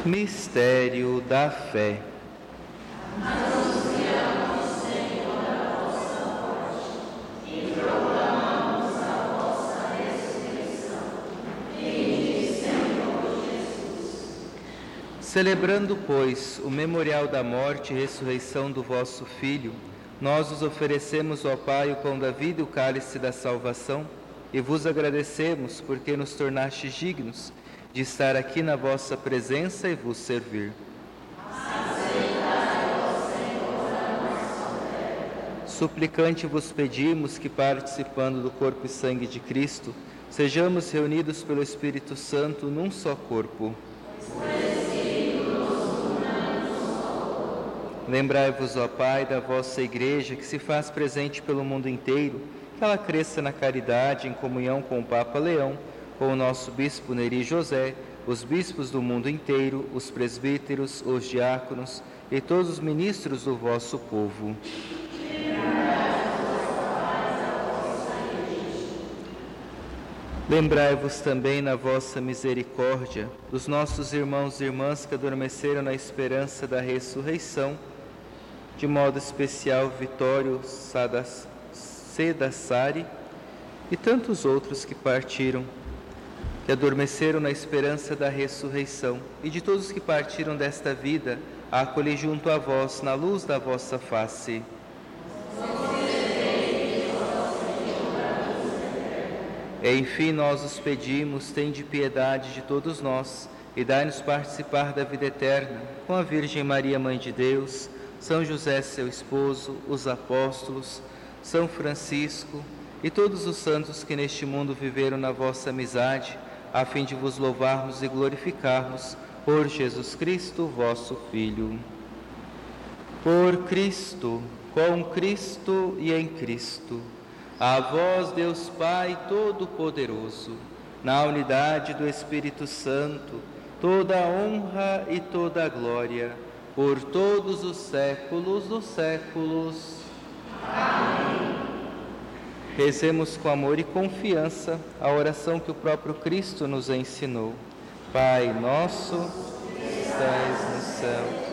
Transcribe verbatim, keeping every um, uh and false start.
Mistério da fé. Anunciamos, Senhor, a vossa morte e proclamamos a vossa ressurreição. Vinde, Senhor Jesus. Celebrando, pois, o memorial da morte e ressurreição do vosso Filho, nós os oferecemos ao Pai o pão da vida e o cálice da salvação, e vos agradecemos porque nos tornastes dignos de estar aqui na vossa presença e vos servir. Suplicante vos pedimos que, participando do corpo e sangue de Cristo, sejamos reunidos pelo Espírito Santo num só corpo. Lembrai-vos, ó Pai, da vossa Igreja, que se faz presente pelo mundo inteiro, que ela cresça na caridade, em comunhão com o Papa Leão, com o nosso Bispo Neri José, os bispos do mundo inteiro, os presbíteros, os diáconos e todos os ministros do vosso povo. Lembrai-vos também na vossa misericórdia dos nossos irmãos e irmãs que adormeceram na esperança da ressurreição, de modo especial Vitório Sedassari e tantos outros que partiram, que adormeceram na esperança da ressurreição, e de todos que partiram desta vida, a acolher junto a vós, na luz da vossa face. E, enfim, nós os pedimos, tende piedade de todos nós, e dai-nos participar da vida eterna, com a Virgem Maria, Mãe de Deus, São José, seu esposo, os apóstolos, São Francisco e todos os santos que neste mundo viveram na vossa amizade, a fim de vos louvarmos e glorificarmos por Jesus Cristo, vosso Filho. Por Cristo, com Cristo e em Cristo, a vós, Deus Pai Todo-Poderoso, na unidade do Espírito Santo, toda a honra e toda a glória, por todos os séculos dos séculos. Amém. Rezemos com amor e confiança a oração que o próprio Cristo nos ensinou. Pai nosso, que estais no céu,